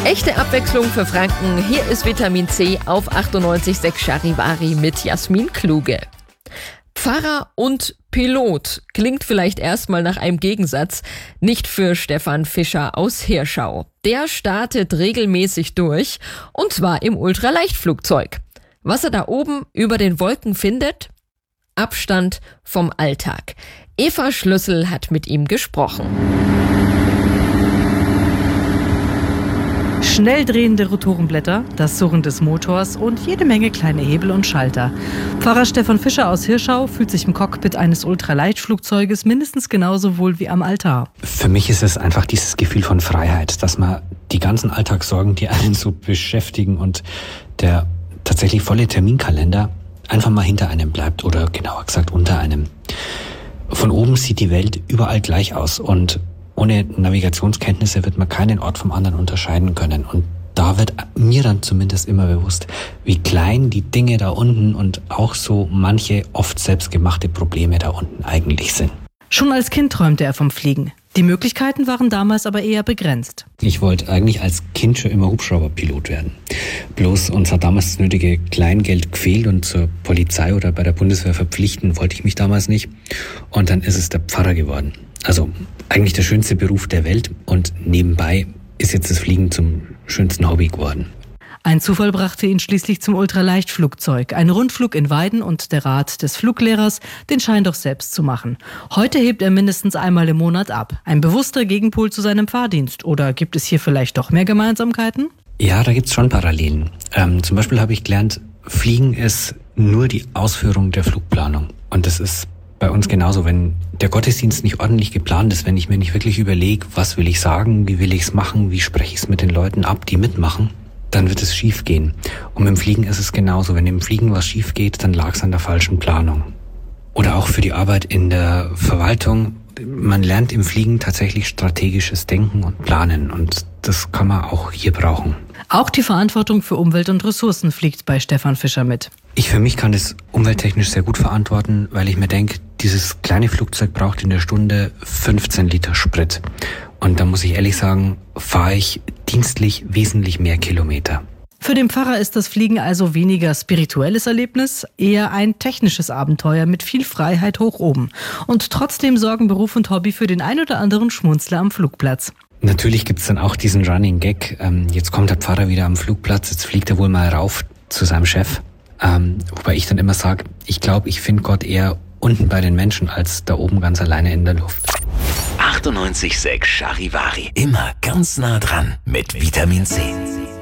Echte Abwechslung für Franken. Hier ist Vitamin C auf 98,6 Charivari mit Jasmin Kluge. Pfarrer und Pilot klingt vielleicht erstmal nach einem Gegensatz, nicht für Stefan Fischer aus Hirschau. Der startet regelmäßig durch, und zwar im Ultraleichtflugzeug. Was er da oben über den Wolken findet? Abstand vom Alltag. Eva Schlüssel hat mit ihm gesprochen. Schnell drehende Rotorenblätter, das Surren des Motors und jede Menge kleine Hebel und Schalter. Pfarrer Stefan Fischer aus Hirschau fühlt sich im Cockpit eines Ultraleichtflugzeuges mindestens genauso wohl wie am Altar. Für mich ist es einfach dieses Gefühl von Freiheit, dass man die ganzen Alltagssorgen, die einen so beschäftigen, und der tatsächlich volle Terminkalender einfach mal hinter einem bleibt, oder genauer gesagt unter einem. Von oben sieht die Welt überall gleich aus, und ohne Navigationskenntnisse wird man keinen Ort vom anderen unterscheiden können. Und da wird mir dann zumindest immer bewusst, wie klein die Dinge da unten und auch so manche oft selbstgemachte Probleme da unten eigentlich sind. Schon als Kind träumte er vom Fliegen. Die Möglichkeiten waren damals aber eher begrenzt. Ich wollte eigentlich als Kind schon immer Hubschrauberpilot werden. Bloß uns hat damals das nötige Kleingeld gefehlt, und zur Polizei oder bei der Bundeswehr verpflichten wollte ich mich damals nicht. Und dann ist es der Pfarrer geworden. Also eigentlich der schönste Beruf der Welt, und nebenbei ist jetzt das Fliegen zum schönsten Hobby geworden. Ein Zufall brachte ihn schließlich zum Ultraleichtflugzeug. Ein Rundflug in Weiden und der Rat des Fluglehrers, den Schein doch selbst zu machen. Heute hebt er mindestens einmal im Monat ab. Ein bewusster Gegenpol zu seinem Fahrdienst. Oder gibt es hier vielleicht doch mehr Gemeinsamkeiten? Ja, da gibt's schon Parallelen. Zum Beispiel habe ich gelernt, Fliegen ist nur die Ausführung der Flugplanung. Und das ist bei uns genauso. Wenn der Gottesdienst nicht ordentlich geplant ist, wenn ich mir nicht wirklich überlege, was will ich sagen, wie will ich es machen, wie spreche ich es mit den Leuten ab, die mitmachen, dann wird es schief gehen. Und mit dem Fliegen ist es genauso. Wenn im Fliegen was schief geht, dann lag es an der falschen Planung. Oder auch für die Arbeit in der Verwaltung. Man lernt im Fliegen tatsächlich strategisches Denken und Planen, und das kann man auch hier brauchen. Auch die Verantwortung für Umwelt und Ressourcen fliegt bei Stefan Fischer mit. Ich für mich kann das umwelttechnisch sehr gut verantworten, weil ich mir denke, dieses kleine Flugzeug braucht in der Stunde 15 Liter Sprit. Und da muss ich ehrlich sagen, fahre ich dienstlich wesentlich mehr Kilometer. Für den Pfarrer ist das Fliegen also weniger spirituelles Erlebnis, eher ein technisches Abenteuer mit viel Freiheit hoch oben. Und trotzdem sorgen Beruf und Hobby für den ein oder anderen Schmunzler am Flugplatz. Natürlich gibt's dann auch diesen Running Gag. Jetzt kommt der Pfarrer wieder am Flugplatz, jetzt fliegt er wohl mal rauf zu seinem Chef. Wobei ich dann immer sage, ich glaube, ich finde Gott eher unten bei den Menschen als da oben ganz alleine in der Luft. 98,6 Charivari. Immer ganz nah dran mit Vitamin C.